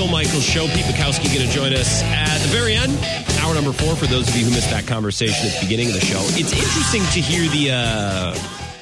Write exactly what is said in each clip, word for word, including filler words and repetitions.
Bill Michaels Show. Pete Bukowski going to join us at the very end. Hour number four, for those of you who missed that conversation at the beginning of the show. It's interesting to hear the, uh,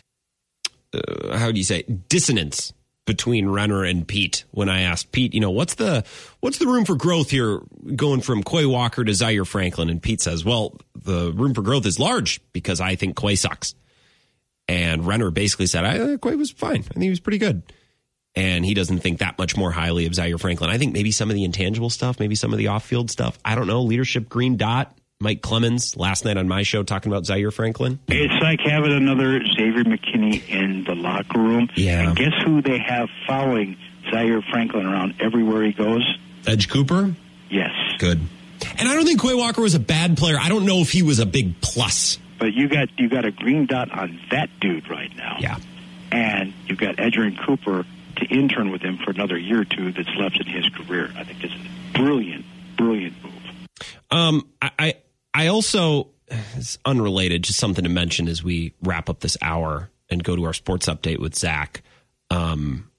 uh, how do you say, dissonance between Renner and Pete when I asked Pete, you know, what's the what's the room for growth here going from Quay Walker to Zaire Franklin? And Pete says, well, the room for growth is large because I think Quay sucks. And Renner basically said, I, Quay was fine. I think he was pretty good. And he doesn't think that much more highly of Zaire Franklin. I think maybe some of the intangible stuff, maybe some of the off-field stuff. I don't know. Leadership, green dot. Mike Clemens last night on my show talking about Zaire Franklin. It's like having another Xavier McKinney in the locker room. Yeah. And guess who they have following Zaire Franklin around everywhere he goes? Edge Cooper? Yes. Good. And I don't think Quay Walker was a bad player. I don't know if he was a big plus. But you got you got a green dot on that dude right now. Yeah. And you've got Edgerrin Cooper to intern with him for another year or two that's left in his career. I think this is a brilliant, brilliant move. Um, I, I, I also, it's unrelated, just something to mention as we wrap up this hour and go to our sports update with Zach. Um,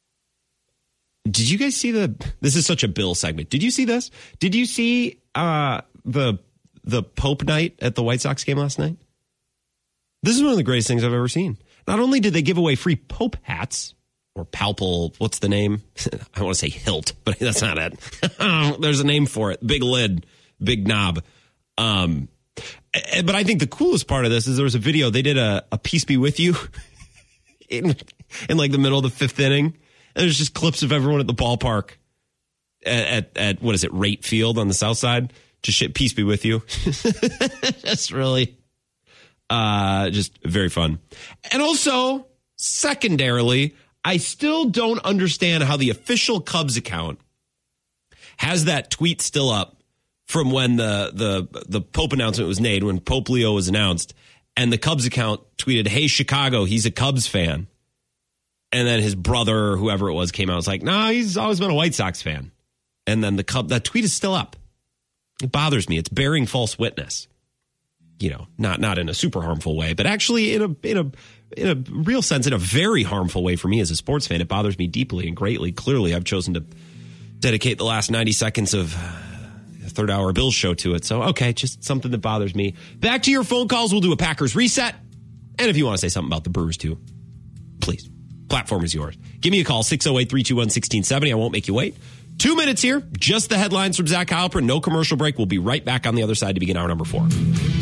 did you guys see the, this is such a Bill segment. Did you see this? Did you see uh, the the Pope night at the White Sox game last night? This is one of the greatest things I've ever seen. Not only did they give away free Pope hats, or Palpal, what's the name? I want to say hilt, but that's not it. There's a name for it. Big lid, big knob. Um, but I think the coolest part of this is there was a video. They did a, a Peace Be With You in, in like the middle of the fifth inning. And there's just clips of everyone at the ballpark at, at, at what is it, Rate Field on the south side. Just shit, Peace Be With You. That's really uh, just very fun. And also, secondarily, I still don't understand how the official Cubs account has that tweet still up from when the the the Pope announcement was made, when Pope Leo was announced, and the Cubs account tweeted, "Hey, Chicago, he's a Cubs fan." And then his brother or whoever it was came out and was like, "No, he's always been a White Sox fan." And then the Cub, that tweet is still up. It bothers me. It's bearing false witness. You know, not not in a super harmful way, but actually in a in a in a real sense, in a very harmful way for me as a sports fan. It bothers me deeply and greatly. Clearly, I've chosen to dedicate the last ninety seconds of a third hour Bills show to it. So, okay, just something that bothers me. Back to your phone calls. We'll do a Packers reset. And if you want to say something about the Brewers too, please. Platform is yours. Give me a call, six oh eight, three two one, one six seven oh. I won't make you wait. Two minutes here. Just the headlines from Zach Heilprin. No commercial break. We'll be right back on the other side to begin hour number four.